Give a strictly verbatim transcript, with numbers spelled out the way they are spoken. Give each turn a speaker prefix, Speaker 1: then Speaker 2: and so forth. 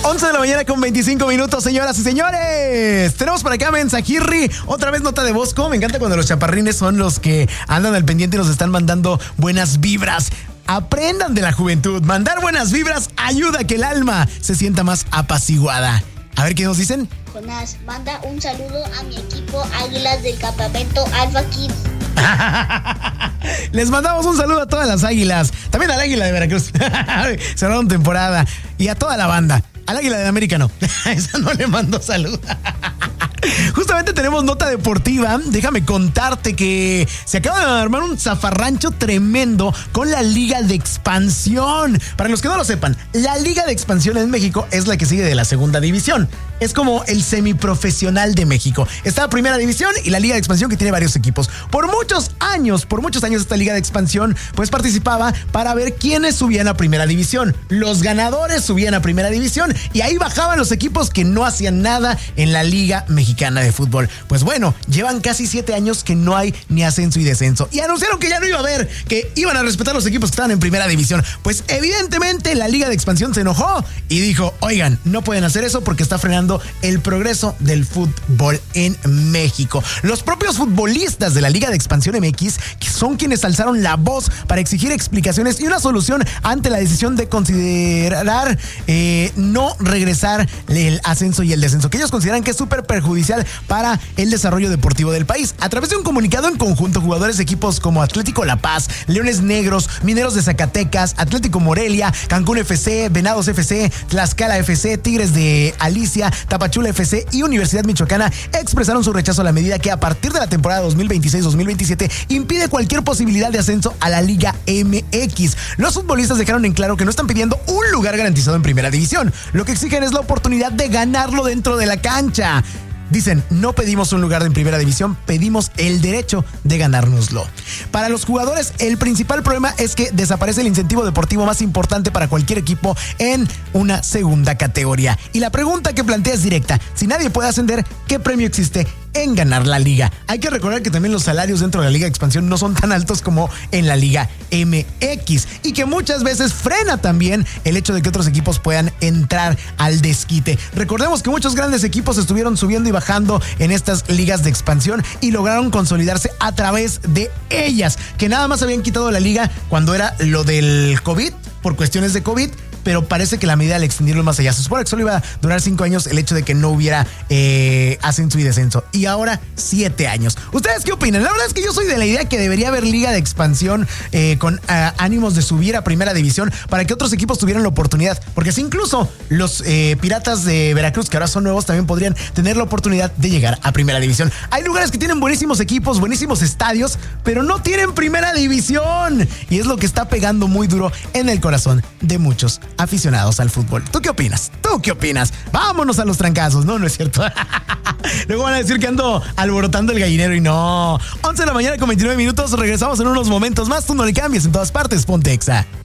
Speaker 1: once de la mañana con veinticinco minutos, señoras y señores. Tenemos por acá mensajirri, otra vez nota de voz. Como me encanta cuando los chaparrines son los que andan al pendiente y nos están mandando buenas vibras. Aprendan de la juventud. Mandar buenas vibras ayuda a que el alma se sienta más apaciguada. A ver qué nos dicen.
Speaker 2: Jonás, manda un saludo a mi equipo Águilas del campamento Alpha Kids.
Speaker 1: Les mandamos un saludo a todas las águilas. También al águila de Veracruz. Cerraron temporada. Y a toda la banda. Al águila de América no. Esa no le mando saludo. Justamente tenemos nota deportiva. Déjame contarte que se acaba de armar un zafarrancho tremendo con la Liga de Expansión. Para los que no lo sepan, la Liga de Expansión en México es la que sigue de la segunda división. Es como el semiprofesional de México. Está la primera división y la Liga de Expansión, que tiene varios equipos. Por muchos años, por muchos años esta Liga de Expansión pues participaba para ver quiénes subían a primera división. Los ganadores subían a primera división y ahí bajaban los equipos que no hacían nada en la Liga Mexicana de Fútbol. Pues bueno, llevan casi siete años que no hay ni ascenso y descenso. Y anunciaron que ya no iba a haber, que iban a respetar los equipos que estaban en primera división. Pues evidentemente la Liga de Expansión se enojó y dijo, oigan, no pueden hacer eso porque está frenando el progreso del fútbol en México. Los propios futbolistas de la Liga de Expansión M X son quienes alzaron la voz para exigir explicaciones y una solución ante la decisión de considerar eh, no regresar el ascenso y el descenso, que ellos consideran que es súper perjudicial para el desarrollo deportivo del país. A través de un comunicado en conjunto, jugadores de equipos como Atlético La Paz, Leones Negros, Mineros de Zacatecas, Atlético Morelia, Cancún F C, Venados F C, Tlaxcala F C, Tigres de Alicia, Tapachula F C y Universidad Michoacana expresaron su rechazo a la medida que a partir de la temporada dos mil veintiséis dos mil veintisiete impide cualquier posibilidad de ascenso a la Liga M X. Los futbolistas dejaron en claro que no están pidiendo un lugar garantizado en primera división. Lo que exigen es la oportunidad de ganarlo dentro de la cancha. Dicen, no pedimos un lugar en primera división, pedimos el derecho de ganárnoslo. Para los jugadores, el principal problema es que desaparece el incentivo deportivo más importante para cualquier equipo en una segunda categoría. Y la pregunta que plantea es directa. Si nadie puede ascender, ¿qué premio existe en ganar la liga? Hay que recordar que también los salarios dentro de la Liga de Expansión no son tan altos como en la Liga M X y que muchas veces frena también el hecho de que otros equipos puedan entrar al desquite. Recordemos que muchos grandes equipos estuvieron subiendo y bajando en estas ligas de expansión y lograron consolidarse a través de ellas, que nada más habían quitado la liga cuando era lo del COVID, por cuestiones de COVID, pero parece que la medida al extenderlo más allá, se supone que solo iba a durar cinco años el hecho de que no hubiera eh, ascenso y descenso. Y ahora siete años. ¿Ustedes qué opinan? La verdad es que yo soy de la idea que debería haber liga de expansión eh, con uh, ánimos de subir a primera división para que otros equipos tuvieran la oportunidad. Porque si incluso los eh, Piratas de Veracruz, que ahora son nuevos, también podrían tener la oportunidad de llegar a primera división. Hay lugares que tienen buenísimos equipos, buenísimos estadios, pero no tienen primera división. Y es lo que está pegando muy duro en el corazón de muchos aficionados al fútbol. ¿Tú qué opinas? ¿Tú qué opinas? Vámonos a los trancazos. No, no es cierto. Luego van a decir que ando alborotando el gallinero y no. once de la mañana con veintinueve minutos. Regresamos en unos momentos más. Tú no le cambies, en todas partes. Ponte Exa.